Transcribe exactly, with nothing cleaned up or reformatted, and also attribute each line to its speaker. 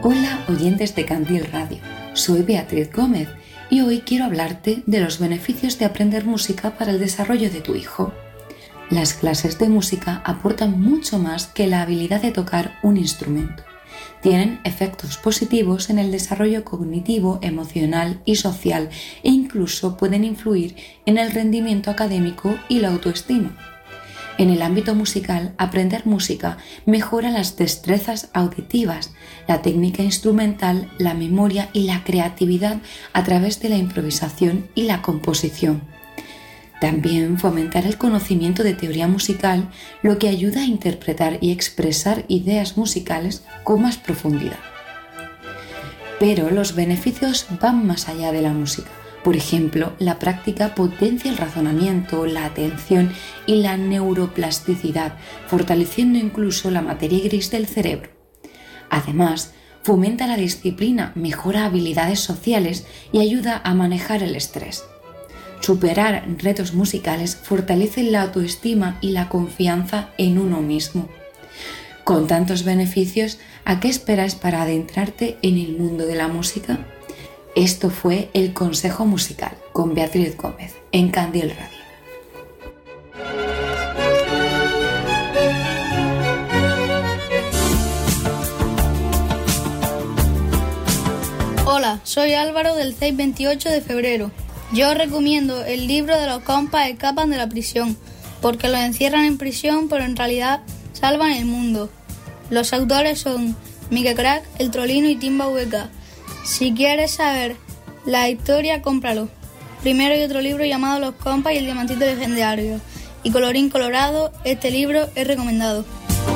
Speaker 1: Hola oyentes de Candil Radio, soy Beatriz Gómez y hoy quiero hablarte de los beneficios de aprender música para el desarrollo de tu hijo. Las clases de música aportan mucho más que la habilidad de tocar un instrumento. Tienen efectos positivos en el desarrollo cognitivo, emocional y social e incluso pueden influir en el rendimiento académico y la autoestima. En el ámbito musical, aprender música mejora las destrezas auditivas, la técnica instrumental, la memoria y la creatividad a través de la improvisación y la composición. También fomentar el conocimiento de teoría musical, lo que ayuda a interpretar y expresar ideas musicales con más profundidad. Pero los beneficios van más allá de la música. Por ejemplo, la práctica potencia el razonamiento, la atención y la neuroplasticidad, fortaleciendo incluso la materia gris del cerebro. Además, fomenta la disciplina, mejora habilidades sociales y ayuda a manejar el estrés. Superar retos musicales fortalece la autoestima y la confianza en uno mismo. Con tantos beneficios, ¿a qué esperas para adentrarte en el mundo de la música? Esto fue El Consejo Musical con Beatriz Gómez en Candil Radio.
Speaker 2: Hola, soy Álvaro del C E I veintiocho de febrero. Yo os recomiendo el libro de los compas que escapan de la prisión, porque los encierran en prisión pero en realidad salvan el mundo. Los autores son Mike Crack, El Trolino y Timba V K. Si quieres saber la historia, cómpralo. Primero hay otro libro llamado Los compas y el diamantito legendario. Y colorín colorado, este libro es recomendado.